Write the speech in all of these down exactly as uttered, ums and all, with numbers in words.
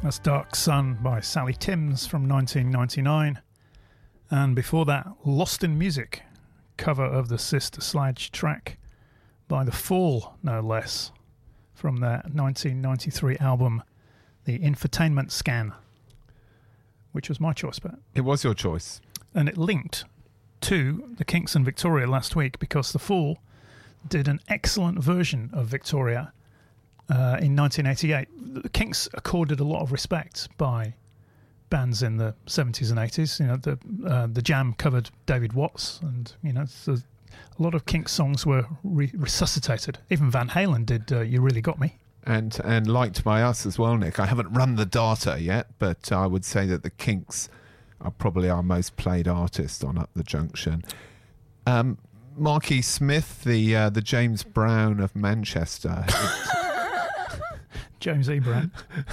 That's Dark Sun by Sally Timms from nineteen ninety-nine. And before that, Lost in Music, cover of the Sister Sledge track by The Fall, no less, from their nineteen ninety-three album, The Infotainment Scan, which was my choice, Pat. It was your choice. And it linked to the Kinks and Victoria last week because The Fall did an excellent version of Victoria uh, in nineteen eighty-eight. The Kinks accorded a lot of respect by bands in the seventies and eighties. You know, the uh, the Jam covered David Watts, and you know, so a lot of Kinks songs were re- resuscitated. Even Van Halen did uh, "You Really Got Me," and and liked by us as well, Nick. I haven't run the data yet, but I would say that the Kinks are probably our most played artist on Up the Junction. Um, Marky Smith, the uh, the James Brown of Manchester. James E. Brown.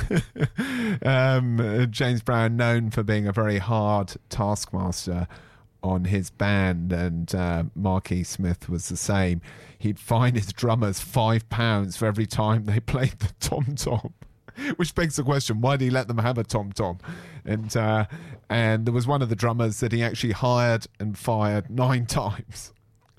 um, James Brown, known for being a very hard taskmaster on his band, and uh, Marky Smith was the same. He'd fine his drummers five pounds for every time they played the tom-tom. Which begs the question, why did he let them have a tom-tom? And uh, and there was one of the drummers that he actually hired and fired nine times.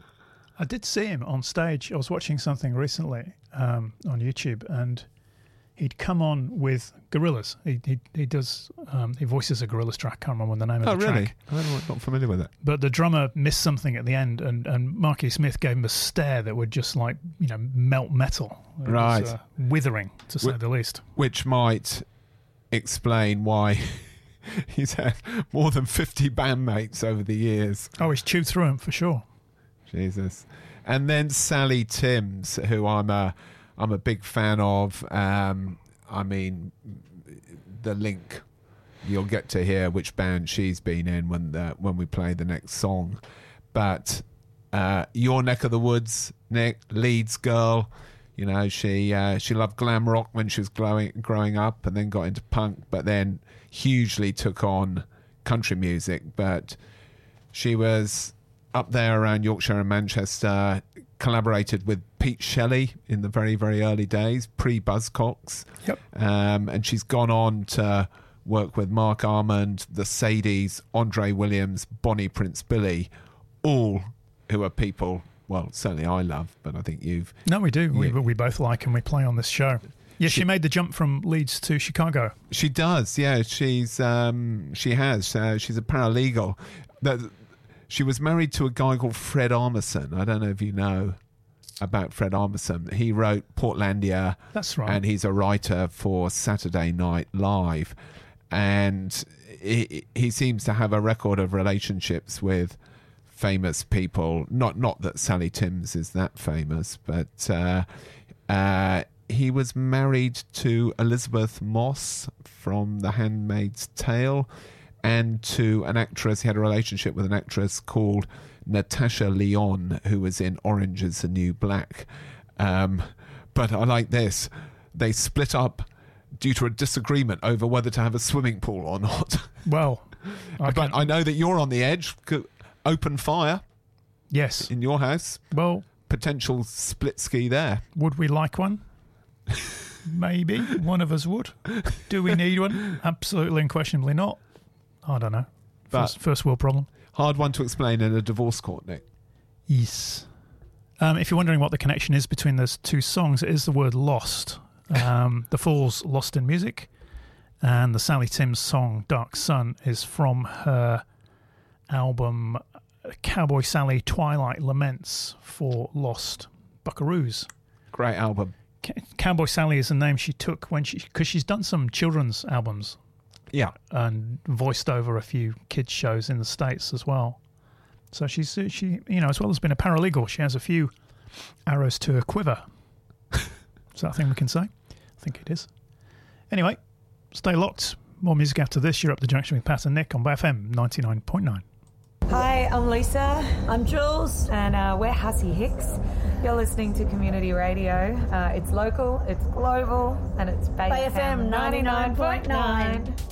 I did see him on stage. I was watching something recently um, on YouTube, and he'd come on with Gorillaz. He he, he does um, he voices a Gorillaz track. I can't remember the name oh, of the really? track. Oh, really? I'm not familiar with it. But the drummer missed something at the end, and, and Marky Smith gave him a stare that would just like you know melt metal. It right, was, uh, withering to say Wh- the least. Which might explain why he's had more than fifty bandmates over the years. Oh, he's chewed through them for sure. Jesus. And then Sally Timms, who I'm a I'm a big fan of. Um, I mean, the link you'll get to hear which band she's been in when the, when we play the next song. But uh, your neck of the woods, Nick, Leeds girl. You know, she uh, she loved glam rock when she was growing growing up, and then got into punk, but then hugely took on country music. But she was up there around Yorkshire and Manchester, collaborated with Pete Shelley in the very, very early days, pre-Buzzcocks. Yep. Um, and she's gone on to work with Mark Armand, the Sadies, Andre Williams, Bonnie Prince Billy, all who are people, well, certainly I love, but I think you've... No, we do. Yeah. We, we both like and we play on this show. Yeah, she, she made the jump from Leeds to Chicago. She does, yeah. She's um, She has. Uh, she's a paralegal. That. She was married to a guy called Fred Armisen. I don't know if you know about Fred Armisen. He wrote Portlandia. That's right. And he's a writer for Saturday Night Live. And he, he seems to have a record of relationships with famous people. Not not that Sally Timms is that famous, but uh, uh, he was married to Elizabeth Moss from The Handmaid's Tale, and to an actress. He had a relationship with an actress called Natasha Lyonne, who was in Orange is the New Black. Um, but I like this. They split up due to a disagreement over whether to have a swimming pool or not. Well, I but I know that you're on the edge. Open fire. Yes. In your house. Well, potential split ski there. Would we like one? Maybe. One of us would. Do we need one? Absolutely, unquestionably not. I don't know. First, first world problem. Hard one to explain in a divorce court, Nick. Yes. Um, if you're wondering what the connection is between those two songs, it is the word lost. Um, the Fall's Lost in Music, and the Sally Timms song Dark Sun is from her album Cowboy Sally Twilight Laments for Lost Buckaroos. Great album. C- Cowboy Sally is the name she took when she, because she's done some children's albums. Yeah. And voiced over a few kids' shows in the States as well. So she's, she, you know, as well as being a paralegal, she has a few arrows to her quiver. Is that a thing we can say? I think it is. Anyway, stay locked. More music after this. You're up the junction with Pat and Nick on B F M ninety-nine point nine. Hi, I'm Lisa. I'm Jules. And uh, we're Hussey Hicks. You're listening to Community Radio. Uh, it's local, it's global, and it's Bay F M ninety-nine point nine.